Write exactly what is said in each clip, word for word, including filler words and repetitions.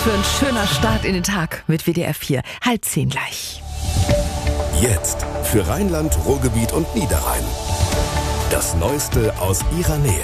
für ein schöner Start in den Tag mit W D R vier. Halb zehn gleich. Jetzt für Rheinland, Ruhrgebiet und Niederrhein. Das Neueste aus ihrer Nähe.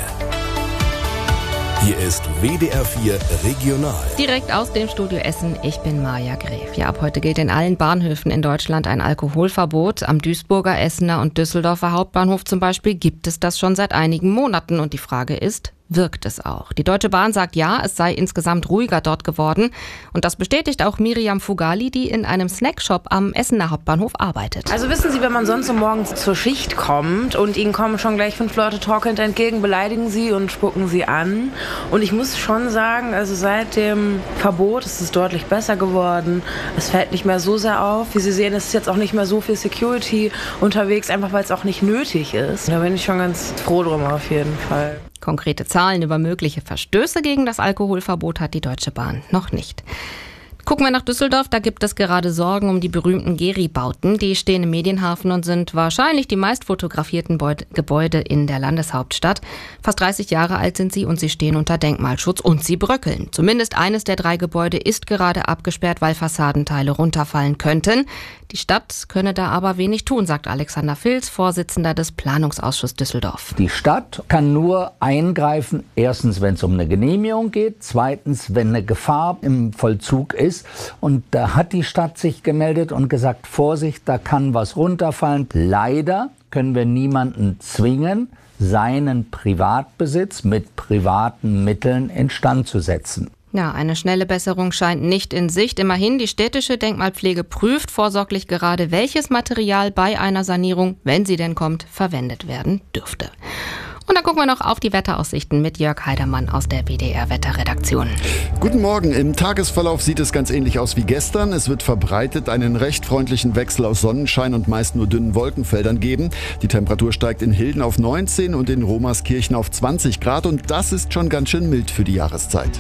Hier ist W D R vier Regional. Direkt aus dem Studio Essen, ich bin Maja Gref. Ja, ab heute gilt in allen Bahnhöfen in Deutschland ein Alkoholverbot. Am Duisburger, Essener und Düsseldorfer Hauptbahnhof zum Beispiel gibt es das schon seit einigen Monaten. Und die Frage ist, wirkt es auch? Die Deutsche Bahn sagt ja, es sei insgesamt ruhiger dort geworden. Und das bestätigt auch Miriam Fugali, die in einem Snackshop am Essener Hauptbahnhof arbeitet. Also wissen Sie, wenn man sonst so morgens zur Schicht kommt und Ihnen kommen schon gleich fünf Leute torkelnd entgegen, beleidigen Sie und spucken Sie an. Und ich muss schon sagen, also seit dem Verbot ist es deutlich besser geworden. Es fällt nicht mehr so sehr auf. Wie Sie sehen, ist jetzt auch nicht mehr so viel Security unterwegs, einfach weil es auch nicht nötig ist. Da bin ich schon ganz froh drum auf jeden Fall. Konkrete Zahlen über mögliche Verstöße gegen das Alkoholverbot hat die Deutsche Bahn noch nicht. Gucken wir nach Düsseldorf, da gibt es gerade Sorgen um die berühmten Geri-Bauten. Die stehen im Medienhafen und sind wahrscheinlich die meist fotografierten Beut- Gebäude in der Landeshauptstadt. Fast dreißig Jahre alt sind sie und sie stehen unter Denkmalschutz und sie bröckeln. Zumindest eines der drei Gebäude ist gerade abgesperrt, weil Fassadenteile runterfallen könnten. Die Stadt könne da aber wenig tun, sagt Alexander Filz, Vorsitzender des Planungsausschusses Düsseldorf. Die Stadt kann nur eingreifen, erstens, wenn es um eine Genehmigung geht, zweitens, wenn eine Gefahr im Vollzug ist. Und da hat die Stadt sich gemeldet und gesagt, Vorsicht, da kann was runterfallen. Leider können wir niemanden zwingen, seinen Privatbesitz mit privaten Mitteln instand zu setzen. Ja, eine schnelle Besserung scheint nicht in Sicht. Immerhin, die städtische Denkmalpflege prüft vorsorglich gerade, welches Material bei einer Sanierung, wenn sie denn kommt, verwendet werden dürfte. Und dann gucken wir noch auf die Wetteraussichten mit Jörg Heidermann aus der W D R-Wetterredaktion. Guten Morgen. Im Tagesverlauf sieht es ganz ähnlich aus wie gestern. Es wird verbreitet einen recht freundlichen Wechsel aus Sonnenschein und meist nur dünnen Wolkenfeldern geben. Die Temperatur steigt in Hilden auf neunzehn und in Romerskirchen auf zwanzig Grad. Und das ist schon ganz schön mild für die Jahreszeit.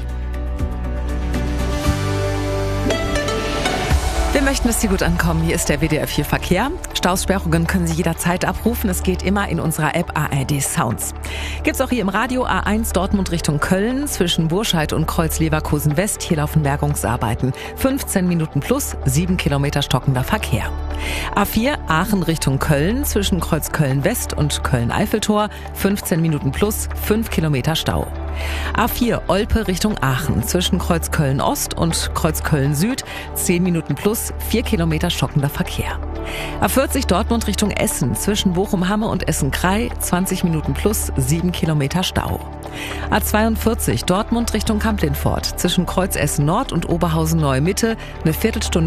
Wir möchten, dass Sie gut ankommen. Hier ist der W D R vier Verkehr. Staussperrungen können Sie jederzeit abrufen. Es geht immer in unserer App A R D Sounds. Gibt's auch hier im Radio A eins Dortmund Richtung Köln zwischen Burscheid und Kreuz West. Hier laufen Bergungsarbeiten. fünfzehn Minuten plus, sieben Kilometer stockender Verkehr. A vier Aachen Richtung Köln zwischen Kreuz West und Köln-Eiffeltor. fünfzehn Minuten plus, fünf Kilometer Stau. A vier Olpe Richtung Aachen zwischen Kreuz Ost und Kreuz Süd. zehn Minuten plus, vier Kilometer stockender Verkehr. A vierzig Dortmund Richtung Essen zwischen Bochum-Hamme und Essen-Krei. zwanzig Minuten plus, sieben Kilometer Stau. A zweiundvierzig Dortmund Richtung Kamp-Lindfort zwischen Kreuz Essen Nord und Oberhausen Neue Mitte. Eine Viertelstunde